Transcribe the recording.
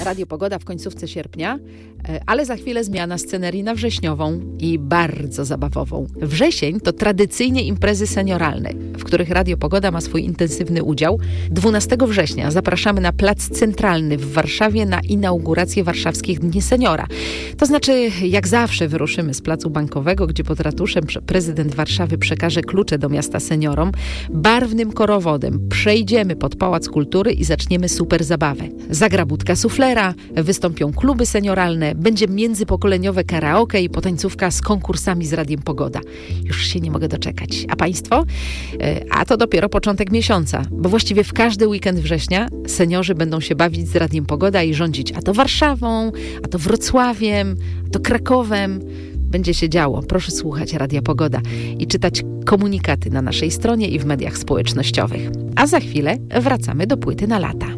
Radio Pogoda w końcówce sierpnia, ale za chwilę zmiana scenerii na wrześniową i bardzo zabawową. Wrzesień to tradycyjnie imprezy senioralne, w których Radio Pogoda ma swój intensywny udział. 12 września zapraszamy na Plac Centralny w Warszawie na inaugurację Warszawskich Dni Seniora. To znaczy, jak zawsze wyruszymy z Placu Bankowego, gdzie pod ratuszem prezydent Warszawy przekaże klucze do miasta seniorom. Barwnym korowodem przejdziemy pod Pałac Kultury i zaczniemy super zabawę. Zagra budka suflera, wystąpią kluby senioralne, będzie międzypokoleniowe karaoke i potańcówka z konkursami z Radiem Pogoda. Już się nie mogę doczekać. A Państwo? A to dopiero początek miesiąca, bo właściwie w każdy weekend września seniorzy będą się bawić z Radiem Pogoda i rządzić a to Warszawą, a to Wrocławiem, a to Krakowem. Będzie się działo. Proszę słuchać Radia Pogoda i czytać komunikaty na naszej stronie i w mediach społecznościowych. A za chwilę wracamy do płyty na lata.